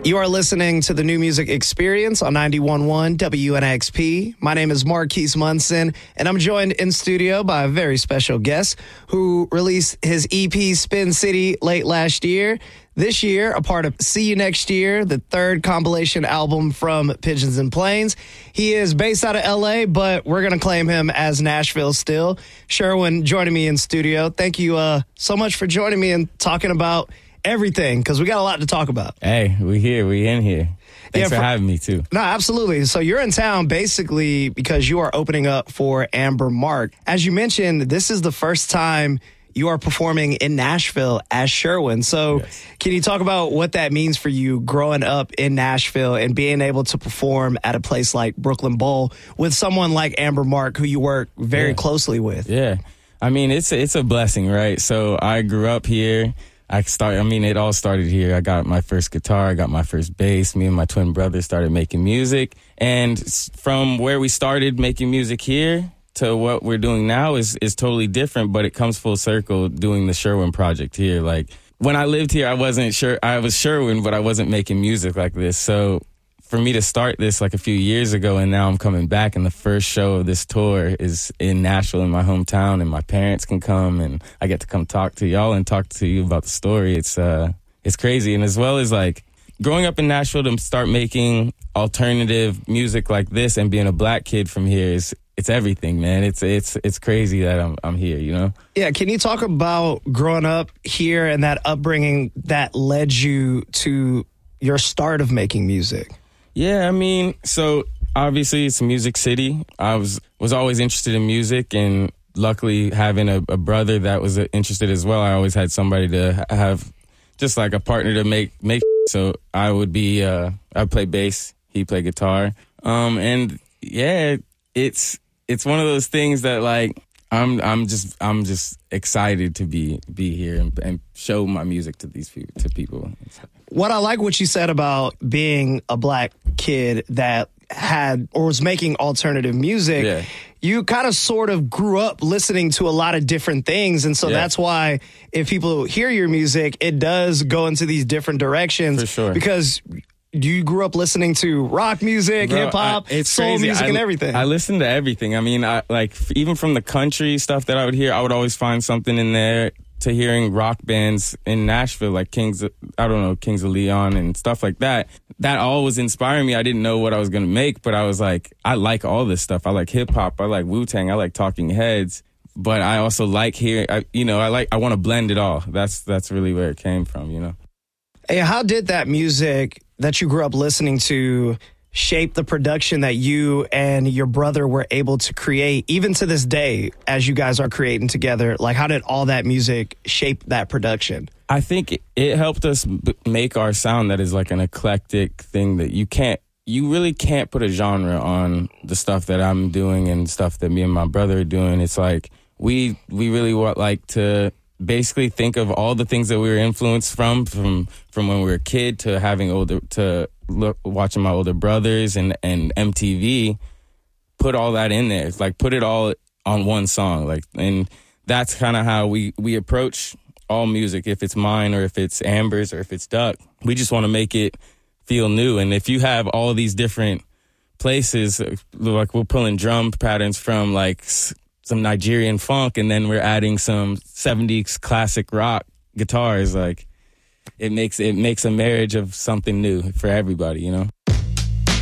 You are listening to the New Music Experience on 91.1 WNXP. My name is Marquise Munson, and I'm joined in studio by a very special guest who released his EP Spin City late last year. This year, a part of See You Next Year, the third compilation album from Pigeons and Planes. He is based out of L.A., but we're going to claim him as Nashville still. Sherwin joining me in studio. Thank you so much for joining me and talking about everything, because we got a lot to talk about. Hey, we in here. Thanks for having me, too. No, absolutely. So you're in town basically because you are opening up for Amber Mark. As you mentioned, this is the first time you are performing in Nashville as Sherwin. So Can you talk about what that means for you growing up in Nashville and being able to perform at a place like Brooklyn Bowl with someone like Amber Mark, who you work very closely with? Yeah. I mean, it's a blessing, right? So I grew up here. It all started here. I got my first guitar, I got my first bass. Me and my twin brother started making music. And from where we started making music here to what we're doing now is totally different, but it comes full circle doing the Sherwin project here. Like, when I lived here, I wasn't sure. I was Sherwin, but I wasn't making music like this. So for me to start this like a few years ago, and now I'm coming back, and the first show of this tour is in Nashville, in my hometown, and my parents can come, and I get to come talk to y'all and talk to you about the story. It's crazy. And as well as like growing up in Nashville, to start making alternative music like this and being a black kid from here it's everything, man. It's crazy that I'm here, you know? Yeah, can you talk about growing up here and that upbringing that led you to your start of making music? Yeah, I mean, so obviously it's a music city. I was always interested in music, and luckily having a brother that was interested as well, I always had somebody to have just like a partner to make. So I would be, I'd play bass, he'd play guitar. And yeah, it's one of those things that like, I'm just excited to be here and show my music to people. What I like what you said about being a black kid that had or was making alternative music. Yeah. You kind of sort of grew up listening to a lot of different things. And so that's why if people hear your music, it does go into these different directions. For sure. Because you grew up listening to rock music, hip hop, soul crazy. music, and everything. I listen to everything. I mean, even from the country stuff that I would hear, I would always find something in there, to hearing rock bands in Nashville, like Kings of Leon and stuff like that. That all was inspiring me. I didn't know what I was going to make, but I was like, I like all this stuff. I like hip hop. I like Wu-Tang. I like Talking Heads. But I also like hearing, I want to blend it all. That's really where it came from, you know? Hey, how did that music that you grew up listening to shape the production that you and your brother were able to create, even to this day, as you guys are creating together? Like, how did all that music shape that production? I think it helped us make our sound that is like an eclectic thing that you really can't put a genre on the stuff that I'm doing and stuff that me and my brother are doing. It's like we really like to basically think of all the things that we were influenced from when we were a kid to watching my older brothers and MTV, put all that in there. It's like put it all on one song. Like, and that's kind of how we approach all music. If it's mine or if it's Amber's or if it's Duck, we just want to make it feel new. And if you have all these different places, like we're pulling drum patterns from like some Nigerian funk, and then we're adding some 70s classic rock guitars, like it makes a marriage of something new for everybody, you know?